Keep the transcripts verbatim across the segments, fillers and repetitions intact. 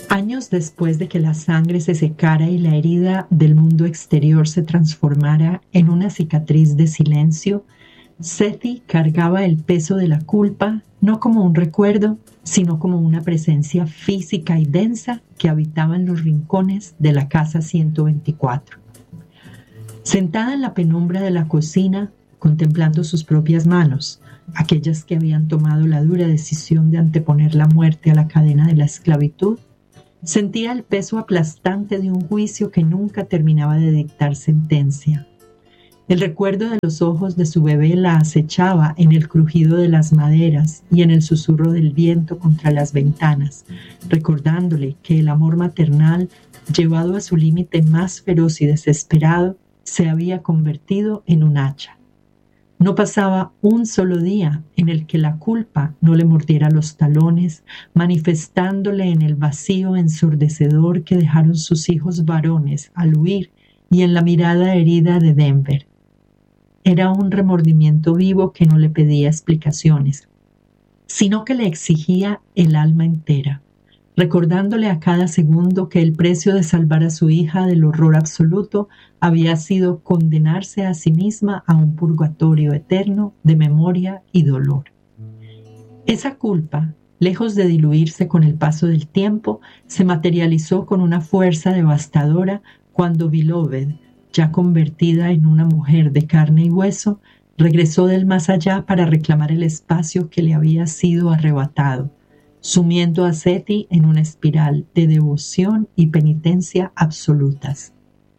Años después de que la sangre se secara y la herida del mundo exterior se transformara en una cicatriz de silencio, Seti cargaba el peso de la culpa no como un recuerdo, sino como una presencia física y densa que habitaba en los rincones de la casa ciento veinticuatro. Sentada en la penumbra de la cocina, contemplando sus propias manos, aquellas que habían tomado la dura decisión de anteponer la muerte a la cadena de la esclavitud, sentía el peso aplastante de un juicio que nunca terminaba de dictar sentencia. El recuerdo de los ojos de su bebé la acechaba en el crujido de las maderas y en el susurro del viento contra las ventanas, recordándole que el amor maternal, llevado a su límite más feroz y desesperado, se había convertido en un hacha. No pasaba un solo día en el que la culpa no le mordiera los talones, manifestándole en el vacío ensordecedor que dejaron sus hijos varones al huir y en la mirada herida de Denver. Era un remordimiento vivo que no le pedía explicaciones, sino que le exigía el alma entera, recordándole a cada segundo que el precio de salvar a su hija del horror absoluto había sido condenarse a sí misma a un purgatorio eterno de memoria y dolor. Esa culpa, lejos de diluirse con el paso del tiempo, se materializó con una fuerza devastadora cuando Beloved, ya convertida en una mujer de carne y hueso, regresó del más allá para reclamar el espacio que le había sido arrebatado, sumiendo a Seti en una espiral de devoción y penitencia absolutas.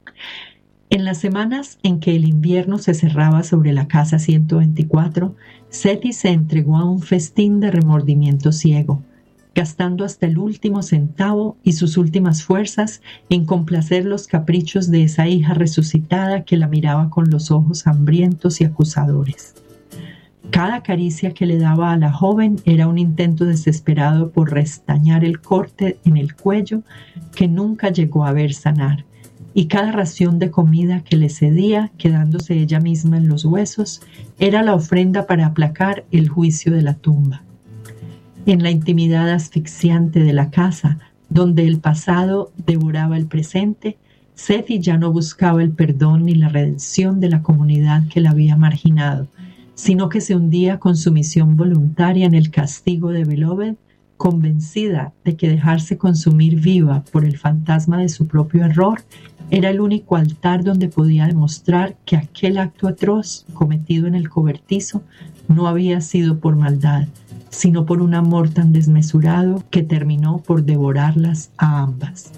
En las semanas en que el invierno se cerraba sobre la casa ciento veinticuatro, Seti se entregó a un festín de remordimiento ciego, gastando hasta el último centavo y sus últimas fuerzas en complacer los caprichos de esa hija resucitada que la miraba con los ojos hambrientos y acusadores. Cada caricia que le daba a la joven era un intento desesperado por restañar el corte en el cuello que nunca llegó a ver sanar, y cada ración de comida que le cedía, quedándose ella misma en los huesos, era la ofrenda para aplacar el juicio de la tumba. En la intimidad asfixiante de la casa, donde el pasado devoraba el presente, Seti ya no buscaba el perdón ni la redención de la comunidad que la había marginado, sino que se hundía con sumisión voluntaria en el castigo de Beloved, convencida de que dejarse consumir viva por el fantasma de su propio error era el único altar donde podía demostrar que aquel acto atroz cometido en el cobertizo no había sido por maldad, sino por un amor tan desmesurado que terminó por devorarlas a ambas.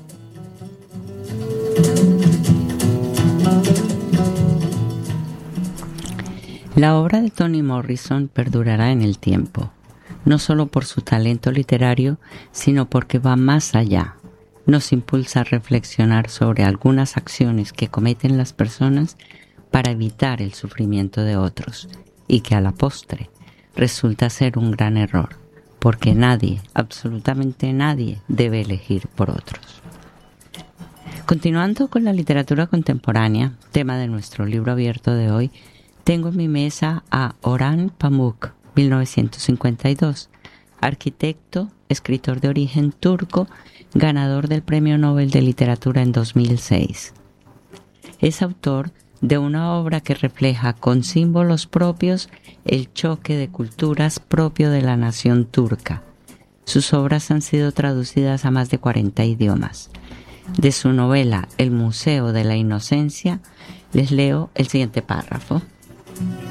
La obra de Toni Morrison perdurará en el tiempo, no solo por su talento literario, sino porque va más allá. Nos impulsa a reflexionar sobre algunas acciones que cometen las personas para evitar el sufrimiento de otros y que a la postre resulta ser un gran error, porque nadie, absolutamente nadie, debe elegir por otros. Continuando con la literatura contemporánea, tema de nuestro libro abierto de hoy, tengo en mi mesa a Orhan Pamuk, mil novecientos cincuenta y dos, arquitecto, escritor de origen turco, ganador del Premio Nobel de Literatura en dos mil seis. Es autor de una obra que refleja con símbolos propios el choque de culturas propio de la nación turca. Sus obras han sido traducidas a más de cuarenta idiomas. De su novela El Museo de la Inocencia, les leo el siguiente párrafo.